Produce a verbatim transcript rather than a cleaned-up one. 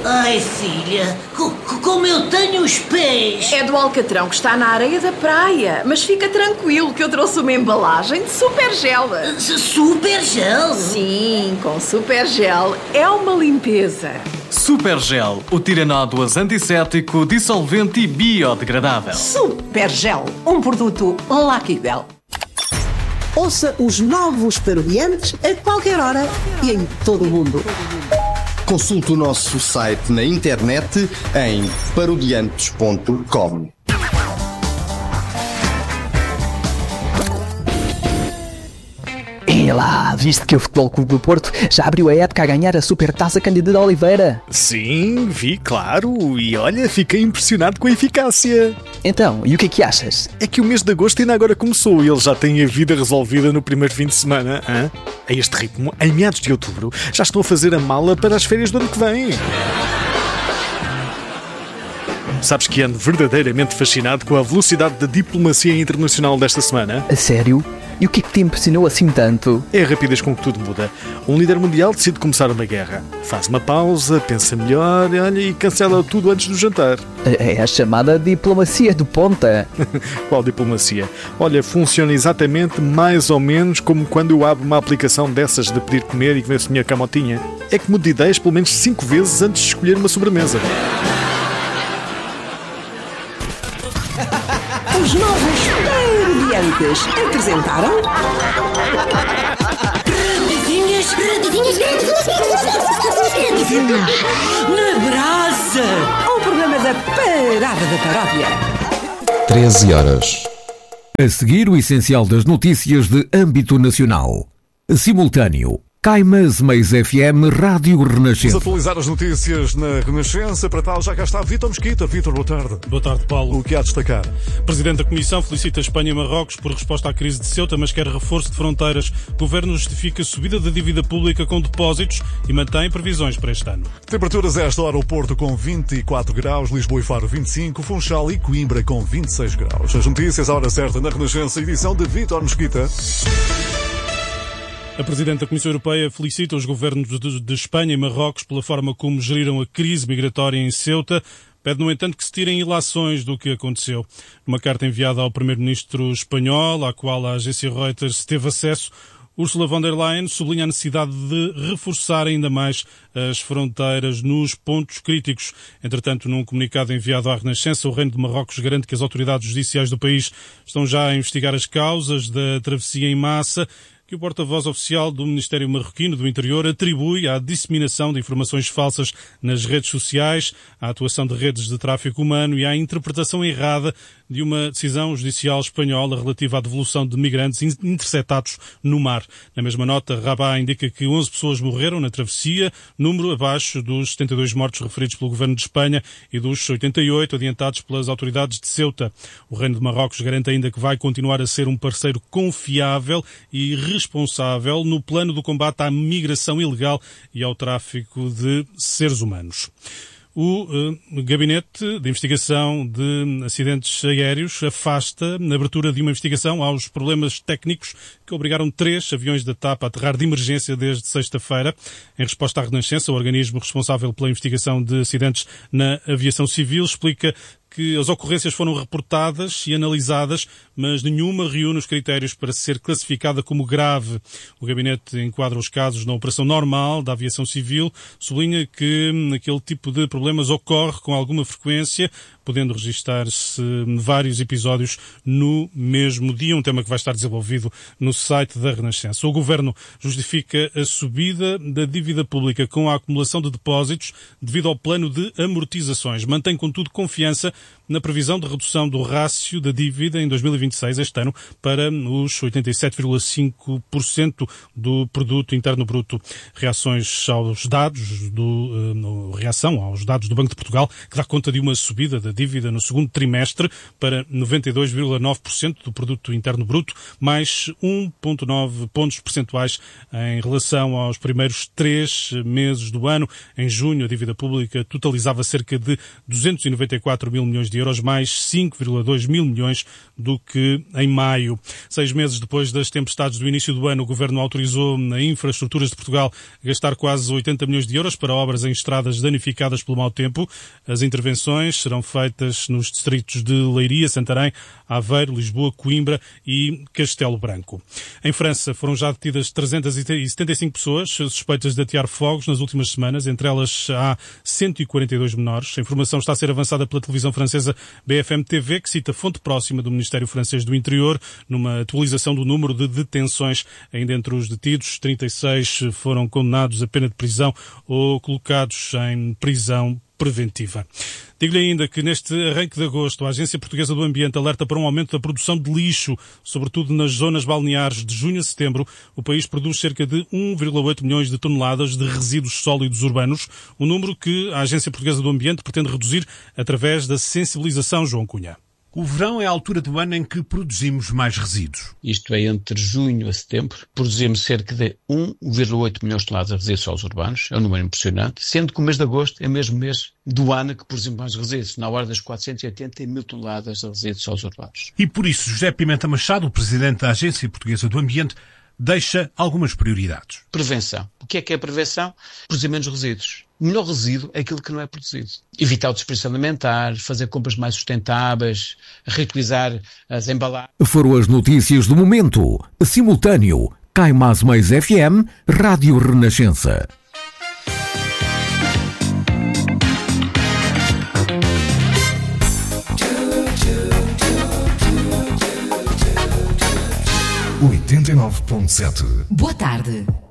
Ai, filha, co- co- como eu tenho os pés! É do alcatrão que está na areia da praia. Mas fica tranquilo que eu trouxe uma embalagem de super gel. S- Super gel? Sim, com super gel é uma limpeza. Supergel, o tiranódoas antisséptico, dissolvente e biodegradável. Super Gel, um produto Lucky Bell. Ouça os novos parodiantes a qualquer hora e em todo o mundo. Consulte o nosso site na internet em parodiantes ponto com. E lá, viste que o Futebol Clube do Porto já abriu a época a ganhar a Supertaça Cândido Oliveira? Sim, vi, claro. E olha, fiquei impressionado com a eficácia. Então, e o que é que achas? É que o mês de agosto ainda agora começou e eles já têm a vida resolvida no primeiro fim de semana. Hã? A este ritmo, em meados de outubro, já estão a fazer a mala para as férias do ano que vem. Sabes que ando verdadeiramente fascinado com a velocidade da diplomacia internacional desta semana? A sério? E o que é que te impressionou assim tanto? É a rapidez com que tudo muda. Um líder mundial decide começar uma guerra. Faz uma pausa, pensa melhor, olha, e cancela tudo antes do jantar. É a chamada diplomacia do ponta. Qual diplomacia? Olha, funciona exatamente mais ou menos como quando eu abro uma aplicação dessas de pedir comer e comer a minha camotinha. É que mudo de ideias pelo menos cinco vezes antes de escolher uma sobremesa. Os novos parodiantes apresentaram Radinhas, radinhas, radinhas na brasa! o programa da Parada da Paródia. treze horas. A seguir, o essencial das notícias de âmbito nacional. Simultâneo. Caimas Mais F M Rádio Renascença. Vamos atualizar as notícias na Renascença. Para tal, já cá está Vítor Mesquita. Vítor, boa tarde. Boa tarde, Paulo. O que há a destacar? Presidente da Comissão felicita Espanha e Marrocos por resposta à crise de Ceuta, mas quer reforço de fronteiras. O Governo justifica a subida da dívida pública com depósitos e mantém previsões para este ano. Temperaturas a esta hora: o Porto com vinte e quatro graus, Lisboa e Faro vinte e cinco, Funchal e Coimbra com vinte e seis graus. As notícias à hora certa na Renascença, edição de Vítor Mesquita. A Presidente da Comissão Europeia felicita os governos de, de Espanha e Marrocos pela forma como geriram a crise migratória em Ceuta. Pede, no entanto, que se tirem ilações do que aconteceu. Numa carta enviada ao Primeiro-Ministro espanhol, à qual a agência Reuters teve acesso, Ursula von der Leyen sublinha a necessidade de reforçar ainda mais as fronteiras nos pontos críticos. Entretanto, num comunicado enviado à Renascença, o Reino de Marrocos garante que as autoridades judiciais do país estão já a investigar as causas da travessia em massa, que o porta-voz oficial do Ministério Marroquino do Interior atribui à disseminação de informações falsas nas redes sociais, à atuação de redes de tráfico humano e à interpretação errada de uma decisão judicial espanhola relativa à devolução de migrantes interceptados no mar. Na mesma nota, Rabat indica que onze pessoas morreram na travessia, número abaixo dos setenta e dois mortos referidos pelo Governo de Espanha e dos oitenta e oito adiantados pelas autoridades de Ceuta. O Reino de Marrocos garante ainda que vai continuar a ser um parceiro confiável e responsável no plano do combate à migração ilegal e ao tráfico de seres humanos. O uh, Gabinete de Investigação de Acidentes Aéreos afasta na abertura de uma investigação aos problemas técnicos que obrigaram três aviões da TAP a aterrar de emergência desde sexta-feira. Em resposta à Renascença, o organismo responsável pela investigação de acidentes na aviação civil explica que as ocorrências foram reportadas e analisadas, mas nenhuma reúne os critérios para ser classificada como grave. O gabinete enquadra os casos na operação normal da aviação civil, sublinha que aquele tipo de problemas ocorre com alguma frequência, podendo registar-se vários episódios no mesmo dia, um tema que vai estar desenvolvido no site da Renascença. O Governo justifica a subida da dívida pública com a acumulação de depósitos devido ao plano de amortizações. Mantém, contudo, confiança na previsão de redução do rácio da dívida em dois mil e vinte e seis, este ano, para os oitenta e sete vírgula cinco por cento do produto interno bruto. Reações aos dados do, uh, reação aos dados do Banco de Portugal, que dá conta de uma subida da dívida no segundo trimestre para noventa e dois vírgula nove por cento do produto interno bruto, mais um vírgula nove pontos percentuais em relação aos primeiros três meses do ano. Em junho, a dívida pública totalizava cerca de duzentos e noventa e quatro mil milhões de de euros, mais cinco vírgula dois mil milhões do que em maio. Seis meses depois das tempestades do início do ano, o Governo autorizou a Infraestruturas de Portugal gastar quase oitenta milhões de euros para obras em estradas danificadas pelo mau tempo. As intervenções serão feitas nos distritos de Leiria, Santarém, Aveiro, Lisboa, Coimbra e Castelo Branco. Em França foram já detidas trezentas e setenta e cinco pessoas suspeitas de atear fogos nas últimas semanas. Entre elas há cento e quarenta e dois menores. A informação está a ser avançada pela televisão francesa B F M T V, que cita fonte próxima do Ministério Francês do Interior, numa atualização do número de detenções. Ainda entre os detidos, trinta e seis foram condenados a pena de prisão ou colocados em prisão preventiva. Digo-lhe ainda que neste arranque de agosto a Agência Portuguesa do Ambiente alerta para um aumento da produção de lixo, sobretudo nas zonas balneares. De junho a setembro, o país produz cerca de um vírgula oito milhões de toneladas de resíduos sólidos urbanos, um número que a Agência Portuguesa do Ambiente pretende reduzir através da sensibilização. João Cunha. O verão é a altura do ano em que produzimos mais resíduos. Isto é, entre junho a setembro, produzimos cerca de um vírgula oito milhões de toneladas de resíduos sólidos urbanos, é um número impressionante, sendo que o mês de agosto é o mesmo mês do ano que produzimos mais resíduos, na ordem das quatrocentos e oitenta mil toneladas de resíduos sólidos urbanos. E por isso, José Pimenta Machado, o presidente da Agência Portuguesa do Ambiente, deixa algumas prioridades. Prevenção. O que é que é prevenção? Produzir menos resíduos. O melhor resíduo é aquilo que não é produzido. Evitar o desperdício alimentar, fazer compras mais sustentáveis, reutilizar as embalagens. Foram as notícias do momento. Simultâneo. Cai Mais Mais F M, Rádio Renascença. oitenta e nove ponto sete. Boa tarde.